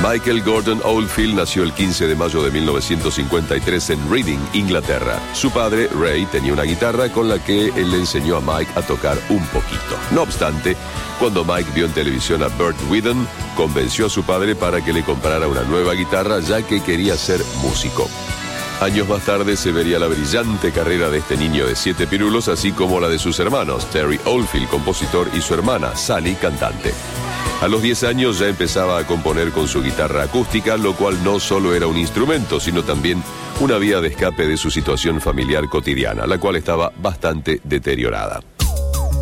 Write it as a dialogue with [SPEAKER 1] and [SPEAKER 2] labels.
[SPEAKER 1] Michael Gordon Oldfield nació el 15 de mayo de 1953 en Reading, Inglaterra. Su padre, Ray, tenía una guitarra con la que él le enseñó a Mike a tocar un poquito. No obstante, cuando Mike vio en televisión a Burt Whedon, convenció a su padre para que le comprara una nueva guitarra, ya que quería ser músico. Años más tarde se vería la brillante carrera de este niño de 7 pirulos, así como la de sus hermanos, Terry Oldfield, compositor, y su hermana, Sally, cantante. A los 10 años ya empezaba a componer con su guitarra acústica, lo cual no solo era un instrumento, sino también una vía de escape de su situación familiar cotidiana, la cual estaba bastante deteriorada.